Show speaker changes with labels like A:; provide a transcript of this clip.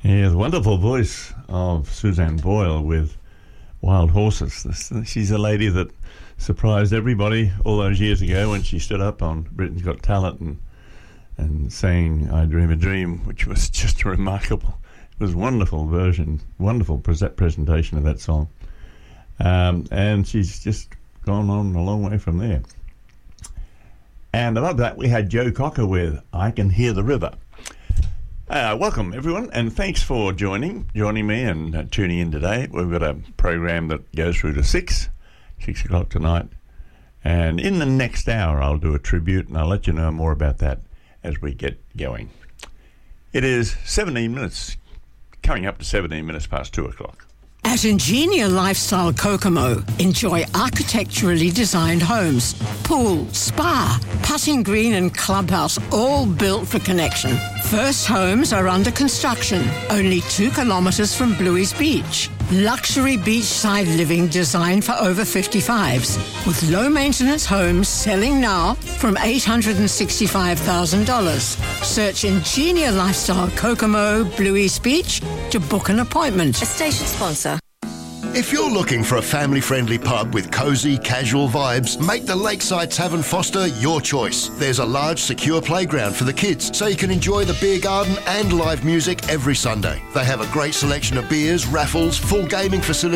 A: Yeah, the wonderful voice of Suzanne Boyle with Wild Horses. She's a lady that surprised everybody all those years ago when she stood up on Britain's Got Talent and sang I Dream a Dream, which was just remarkable. It was a wonderful version, wonderful presentation of that song. And she's just gone on a long way from there. And above that, we had Joe Cocker with I Can Hear the River. Welcome, everyone, and thanks for joining me and tuning in today. We've got a program that goes through to 6 o'clock tonight. And in the next hour, I'll do a tribute, and I'll let you know more about that as we get going. It is 17 minutes, coming up to 17 minutes past 2 o'clock.
B: At Ingenia Lifestyle Kokomo, enjoy architecturally designed homes, pool, spa, putting green and clubhouse, all built for connection. First homes are under construction, only 2 kilometres from Bluey's Beach. Luxury beachside living designed for over 55s, with low-maintenance homes selling now from $865,000. Search Ingenia Lifestyle Kokomo, Bluey's Beach to book an appointment.
C: A station sponsor.
D: If you're looking for a family-friendly pub with cosy, casual vibes, make the Lakeside Tavern Foster your choice. There's a large, secure playground for the kids, so you can enjoy the beer garden and live music every Sunday. They have a great selection of beers, raffles, full gaming facilities,